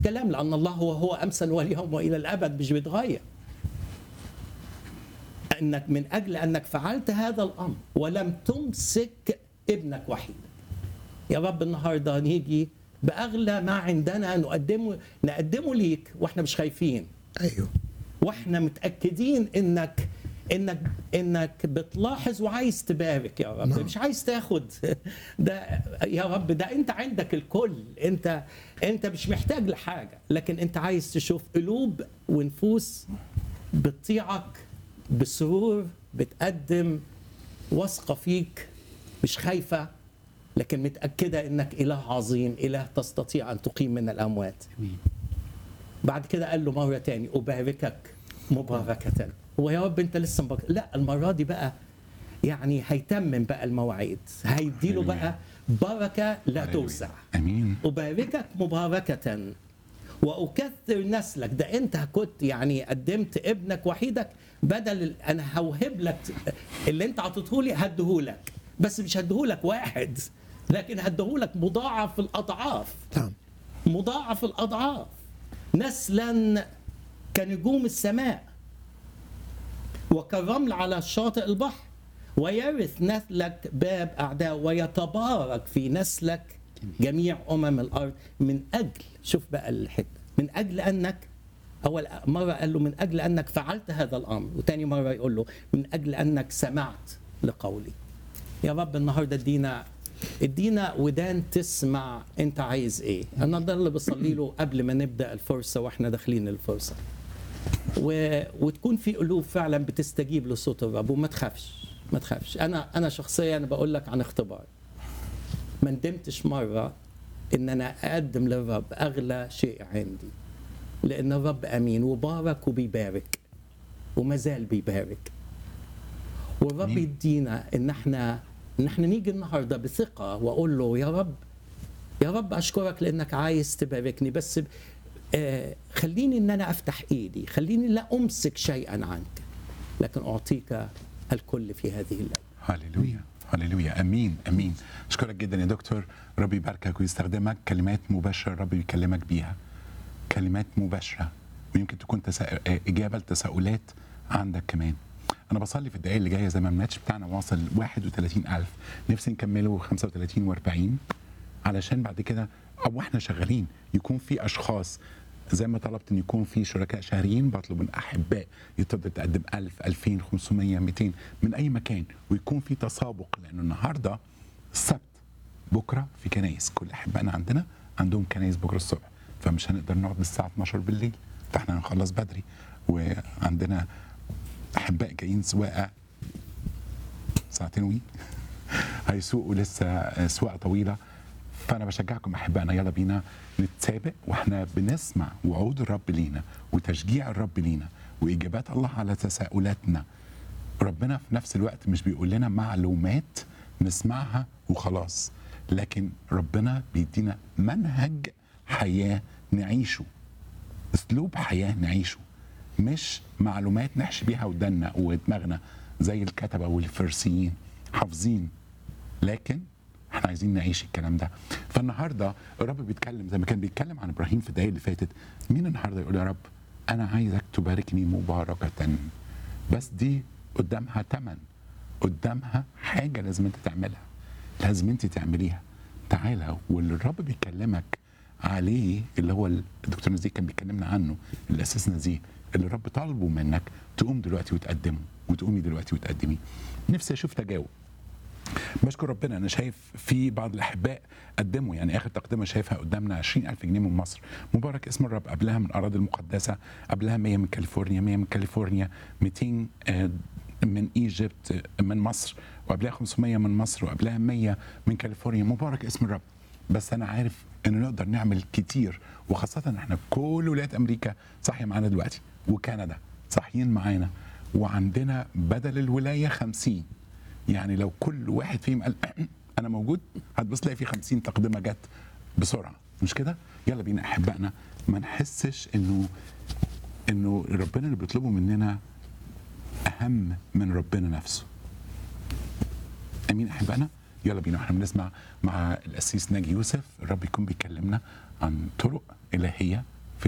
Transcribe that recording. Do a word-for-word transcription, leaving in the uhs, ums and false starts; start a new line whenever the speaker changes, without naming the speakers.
كلام، لأن الله هو هو أمسا واليوم وإلى الأبد، مش بيتغير. أنك من أجل أنك فعلت هذا الأمر ولم تمسك ابنك وحيدك. يا رب النهارده نيجي بأغلى ما عندنا نقدمه نقدمه ليك واحنا مش خايفين.
ايوه.
واحنا متأكدين انك انك انك بتلاحظ وعايز تبارك يا رب.
نعم.
مش عايز تاخد ده يا رب، ده انت عندك الكل. انت انت مش محتاج لحاجه، لكن انت عايز تشوف قلوب ونفوس بتطيعك بسرور، بتقدم واثقه فيك، مش خايفه، لكن متاكده انك اله عظيم، اله تستطيع ان تقيم من الاموات. بعد كده قال له مره تاني اباركك مباركه. هو يا رب انت لسه مبارك؟ لا، المره دي بقى يعني هيتمم بقى المواعيد، هيديله بقى بركه لا توسع.
امين.
اباركك مباركه واكثر نسلك. ده انت كنت يعني قدمت ابنك وحيدك، بدل انا هوهب لك اللي انت عطيته لي هديهولك، بس مش هديهولك واحد، لكن هديهولك مضاعف الاضعاف.
نعم.
مضاعف الاضعاف، نسلا كنجوم السماء وكالرمل على شاطئ البحر، ويرث نسلك باب أعداء، ويتبارك في نسلك جميع أمم الأرض. من أجل، شوف بقى الحتة، من أجل أنك أول مرة قال له من أجل أنك فعلت هذا الأمر، وتاني مرة يقول له من أجل أنك سمعت لقولي. يا رب النهاردة ادينا ادينا ودان تسمع انت عايز ايه. انا ده اللي بصلي له قبل ما نبدا الفرصه واحنا داخلين الفرصه، و... وتكون في قلوب فعلا بتستجيب لصوت الرب، وما تخافش ما تخافش. انا انا شخصيا انا بقول لك عن اختبار، ما ندمتش مره ان انا اقدم للرب اغلى شيء عندي، لان الرب امين وبارك وبيبارك وما زال بيبارك. والرب يدينا ان احنا ان احنا نيجي النهارده بثقه واقول له يا رب، يا رب اشكرك لانك عايز تباركني، بس آه خليني ان انا افتح ايدي، خليني لا امسك شيئا عنك، لكن اعطيك الكل في هذه الليله.
هللويا هللويا. امين امين. اشكرك جدا يا دكتور، ربي يباركك ويستخدمك. كلمات مباشره ربي بيكلمك بيها، كلمات مباشره، ويمكن تكون تسا... اجابه لتساؤلات عندك كمان. انا بصلي في الدقائق اللي جايه زي ما الماتش بتاعنا واصل واحد وثلاثين ألف، نفسي نكمله خمسة وثلاثين وأربعين، علشان بعد كده او احنا شغالين يكون في اشخاص زي ما طلبت ان يكون في شركاء شهريين. بطلب من احباء يقدر تقدم ألف ألفين خمسمية مئتين من اي مكان، ويكون في تسابق، لانه النهارده السبت، بكره في كنايس. كل احبائنا عندنا عندهم كنايس بكره الصبح، فمش هنقدر نقعد للساعه اتناشر بالليل، فاحنا هنخلص بدري. وعندنا احباء جايين سواقه ساعتين وي هيسوقوا لسه سواقه طويله. فانا بشجعكم احبائنا، يلا بينا نتسابق واحنا بنسمع وعود الرب لينا وتشجيع الرب لينا واجابات الله على تساؤلاتنا. ربنا في نفس الوقت مش بيقول لنا معلومات نسمعها وخلاص، لكن ربنا بيدينا منهج حياه نعيشه، اسلوب حياه نعيشه، مش معلومات نحشي بيها ودنا ودماغنا زي الكتبه والفرسيين حافظين، لكن احنا عايزين نعيش الكلام ده. فالنهارده الرب بيتكلم زي ما كان بيتكلم عن ابراهيم في الدقايق اللي فاتت. مين النهارده يقول يا رب انا عايزك تباركني مباركه؟ بس دي قدامها ثمن، قدامها حاجه لازم انت تعملها، لازم انت تعمليها. تعالى، واللي الرب بيكلمك عليه اللي هو الدكتور نزيه كان بيكلمنا عنه، الاساس نزيه، اللي الرب طالبه منك تقوم دلوقتي وتقدمه، وتقومي دلوقتي وتقدميه. نفسي اشوف تجاوب. بشكر ربنا، انا شايف في بعض الاحباء قدموا، يعني اخر تقدمه شايفها قدامنا عشرين ألف جنيه من مصر. مبارك اسم الرب. قبلها من الاراضي المقدسه، قبلها مية من كاليفورنيا، مية من كاليفورنيا، مئتين من ايجيبت من مصر، وقبلها خمسمية من مصر، وقبلها مية من كاليفورنيا. مبارك اسم الرب. بس انا عارف انه نقدر نعمل كتير، وخاصه احنا كل ولايات امريكا صاحيه معانا دلوقتي، وكندا صاحيين معانا، وعندنا بدل الولايه خمسين. يعني لو كل واحد فيهم قال انا موجود، هتبص تلاقي في خمسين تقدمه جت بسرعه، مش كده؟ يلا بينا احبائنا ما نحسش انه انه ربنا اللي بيطلبه مننا اهم من ربنا نفسه. امين احبائنا. يلا بينا احنا بنسمع مع القسيس ناجي يوسف، الرب يكون بيكلمنا عن طرق إلهية